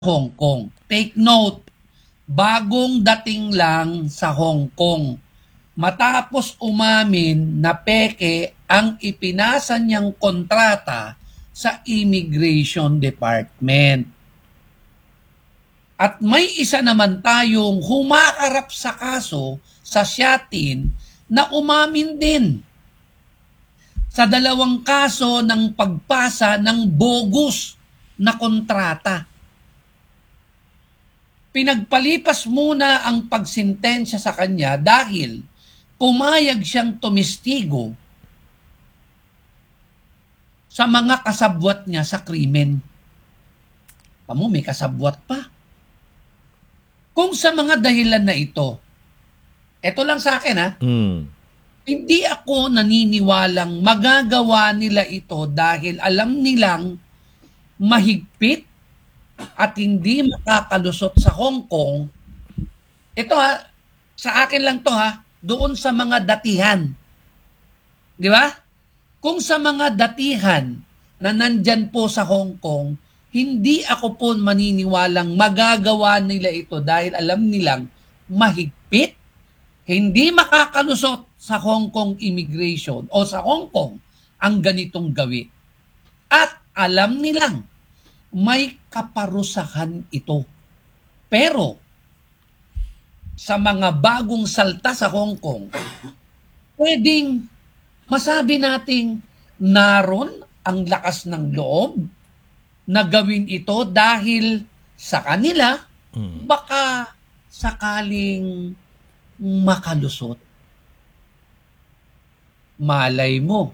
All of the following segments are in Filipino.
Hong Kong. Take note, bagong dating lang sa Hong Kong. Matapos umamin na peke ang ipinasa niyang kontrata sa Immigration Department. At may isa naman tayong humaharap sa kaso sa Siatin na umamin din sa dalawang kaso ng pagpasa ng bogus na kontrata. Pinagpalipas muna ang pagsintensya sa kanya dahil pumayag siyang tumistigo sa mga kasabwat niya sa krimen. Pamo, may kasabwat pa. Kung sa mga dahilan na ito lang sa akin hindi ako naniniwalang magagawa nila ito dahil alam nilang mahigpit at hindi makakalusot sa Hong Kong. Ito sa akin lang to doon sa mga datihan. Di ba? Kung sa mga datihan na nandyan po sa Hong Kong, hindi ako po maniniwalang magagawa nila ito dahil alam nilang mahigpit, hindi makakalusot sa Hong Kong immigration o sa Hong Kong ang ganitong gawin. At alam nilang may kaparusahan ito. Pero sa mga bagong salta sa Hong Kong, pwedeng masabi nating naroon ang lakas ng loob na gawin ito dahil sa kanila baka sakaling makalusot. Malay mo.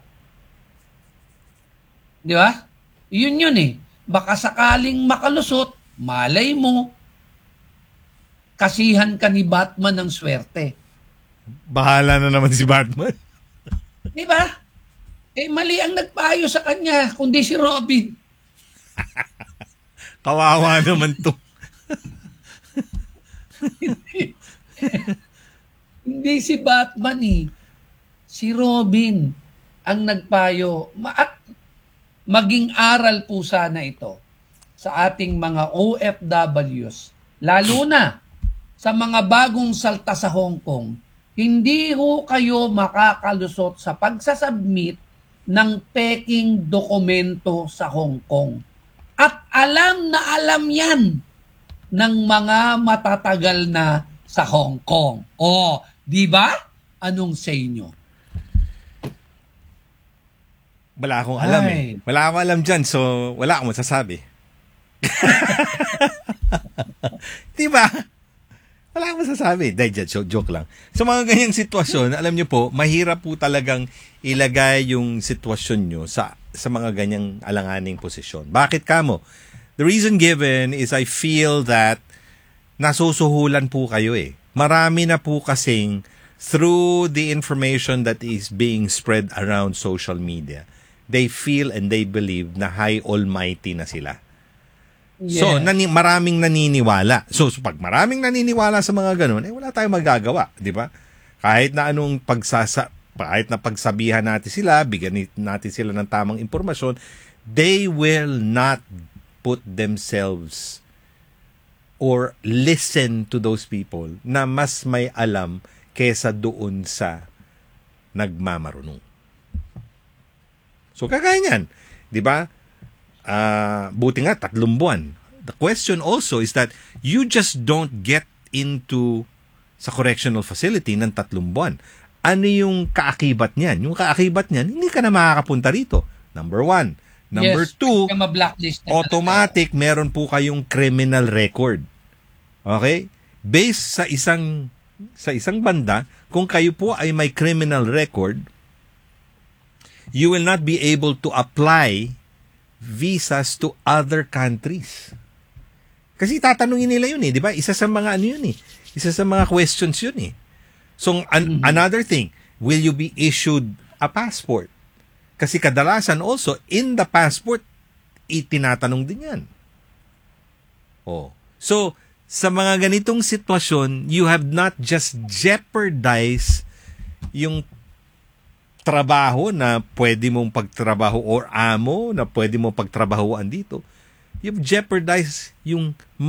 Di ba? Yun baka sakaling makalusot, malay mo, kasihan ka ni Batman ng swerte. Bahala na naman si Batman. Di ba? Mali ang nagpayo sa kanya, kundi si Robin. Kawawa naman to. Hindi si Batman si Robin ang nagpayo. At maging aral po sana ito sa ating mga OFWs, lalo na sa mga bagong salta sa Hong Kong. Hindi kayo makakalusot sa pagsasubmit ng peking dokumento sa Hong Kong. At alam na alam yan ng mga matatagal na sa Hong Kong. Di ba? Anong say nyo? Wala akong alam Wala akong alam dyan, so wala akong masasabi. Diba? Wala akong masasabi. Joke lang. Sa mga ganyang sitwasyon, alam nyo po, mahirap po talagang ilagay yung sitwasyon nyo sa mga ganyang alanganing posisyon. Bakit kamo? The reason given is I feel that nasusuhulan po kayo Marami na po kasing through the information that is being spread around social media, they feel and they believe na high almighty na sila. Yeah. So, maraming naniniwala. So, pag maraming naniniwala sa mga ganun, wala tayong magagawa, di ba? Kahit na anong kahit na pagsabihan natin sila, bigyan natin sila ng tamang impormasyon, they will not put themselves or listen to those people na mas may alam kesa doon sa nagmamarunong. So, kagaya niyan. Di ba? Buti nga, 3 buwan. The question also is that you just don't get into sa correctional facility ng 3 buwan. Ano yung kaakibat niyan? Yung kaakibat niyan, hindi ka na makakapunta rito. Number 1. Number 2, automatic, meron po kayong criminal record. Okay? Based sa isang banda, kung kayo po ay may criminal record, you will not be able to apply visas to other countries. Kasi tatanungin nila yun di ba? Isa sa mga isa sa mga questions yun So, another thing, will you be issued a passport? Kasi kadalasan also, in the passport, itinatanong din yan. So, sa mga ganitong sitwasyon, you have not just jeopardized yung trabaho na pwede mong pagtrabaho or amo na pwede mong pagtrabahoan dito. you've jeopardized yung